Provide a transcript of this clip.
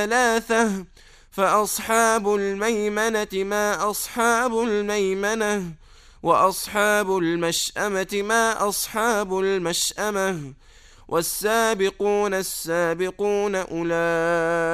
ثلاثة فأصحاب الميمنة ما أصحاب الميمنة وأصحاب المشأمة ما أصحاب المشأمة والسابقون السابقون أولئك